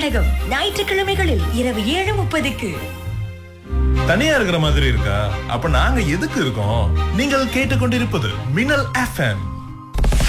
நாயகம் ஞாயிற்றுக்கிழமைகளில் இரவு 7:30க்கு. தனியா இருக்கிற மாதிரி இருக்கா? அப்ப நாங்க எதுக்கு இருக்கோம்? நீங்கள் கேட்டுக்கொண்டிருப்பது மின்னல் FM